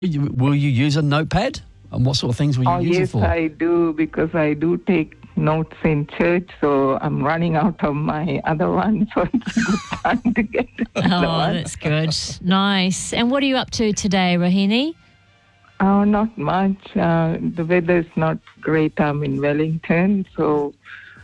Will you use a notepad? And what sort of things will you use it for? Yes, I do, because I do take notes in church, so I'm running out of my other one, so it's a good time to get another one. That's good. Nice. And what are you up to today, Rohini? Oh, not much. The weather's not great. I'm in Wellington, so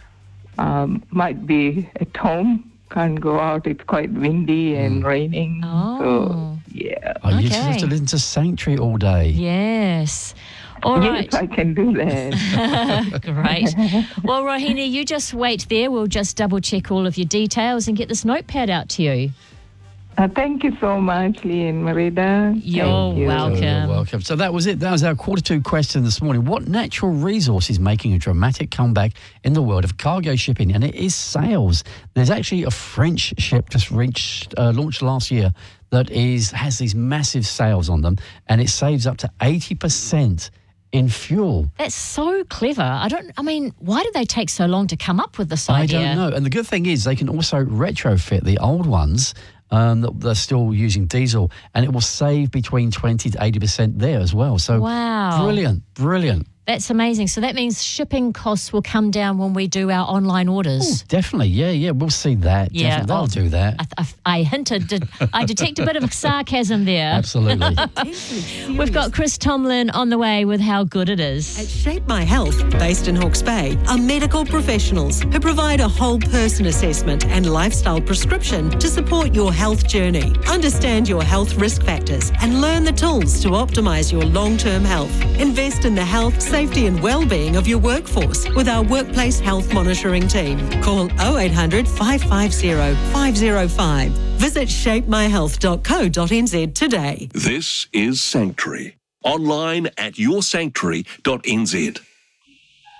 might be at home. Can't go out. It's quite windy and raining. Oh. So, yeah. Oh, you just have to listen to Sanctuary all day. Yes. All right. Yes, I can do that. Great. Well, Rohini, you just wait there. We'll just double-check all of your details and get this notepad out to you. Thank you so much, Lee and Merida. You're welcome. You're welcome. So that was it. That was our quarter two question this morning. What natural resource is making a dramatic comeback in the world of cargo shipping? And it is sails. There's actually a French ship just launched last year that has these massive sails on them, and it saves up to 80% in fuel. That's so clever. Why did they take so long to come up with this idea? I don't know. And the good thing is they can also retrofit the old ones that they're still using diesel, and it will save between 20 to 80% there as well. So wow. Brilliant. That's amazing. So that means shipping costs will come down when we do our online orders. Ooh, definitely. Yeah. We'll see that. Yeah, definitely. They'll do that. I hinted. I detect a bit of sarcasm there. Absolutely. We've got Chris Tomlin on the way with How Good It Is. At Shape My Health, based in Hawke's Bay, are medical professionals who provide a whole person assessment and lifestyle prescription to support your health journey. Understand your health risk factors and learn the tools to optimise your long-term health. Invest in the health, safety and well-being of your workforce with our workplace health monitoring team. Call 0800 550 505. Visit shapemyhealth.co.nz today. This is Sanctuary. Online at yoursanctuary.nz.